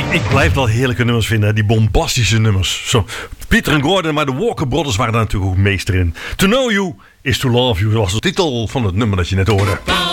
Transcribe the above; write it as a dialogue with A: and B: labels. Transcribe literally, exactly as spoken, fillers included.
A: Ik blijf wel heerlijke nummers vinden, die bombastische nummers. Zo, Peter en Gordon, maar de Walker Brothers waren daar natuurlijk ook meester in. To Know You is To Love You, was de titel van het nummer dat je net hoorde.